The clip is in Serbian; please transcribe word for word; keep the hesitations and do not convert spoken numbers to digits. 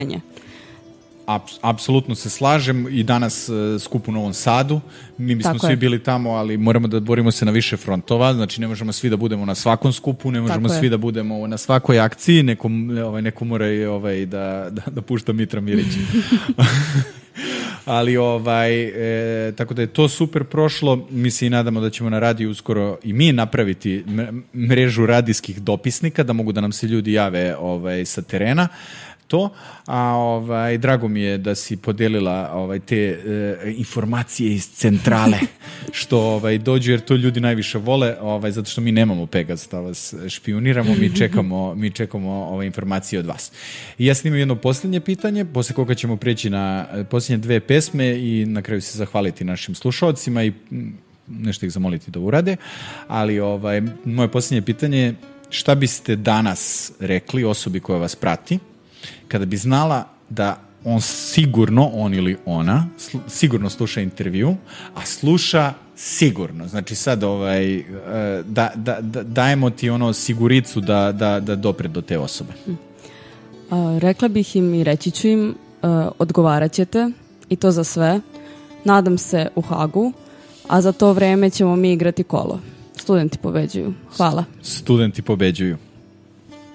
Aps, apsolutno se slažem i danas uh, skup u Novom Sadu, mi bismo Tako svi je. bili tamo, ali moramo da borimo se na više frontova, znači ne možemo svi da budemo na svakom skupu, ne možemo Tako svi je. da budemo na svakoj akciji, neko, ovaj, neko mora i, ovaj, da, da, da pušta Mitra Mirić. Ali ovaj, e, tako da je to super prošlo, mi se i nadamo da ćemo na radiju uskoro i mi napraviti mrežu radijskih dopisnika, da mogu da nam se ljudi jave ovaj, sa terena. To, a ovaj, drago mi je da si podelila ovaj, te e, informacije iz centrale, što ovaj, dođu, jer to ljudi najviše vole, ovaj, zato što mi nemamo Pegaz da vas špioniramo, mi čekamo, mi čekamo ovaj, informacije od vas. I ja sam imao jedno posljednje pitanje, posle koga ćemo preći na posljednje dve pesme i na kraju se zahvaliti našim slušalcima i nešto ih zamoliti da urade, ali ovaj, moje posljednje pitanje je šta biste danas rekli osobi koja vas prati, kada bi znala da on sigurno, on ili ona, sl- sigurno sluša intervju, a sluša sigurno. Znači sad ovaj, da, da, da, dajemo ti ono siguricu da, da, da dopre do te osobe. A, rekla bih im i reći ću im, a, odgovarat ćete i to za sve. Nadam se u Hagu, a za to vreme ćemo mi igrati kolo. Studenti pobeđuju. Hvala. Studenti pobeđuju.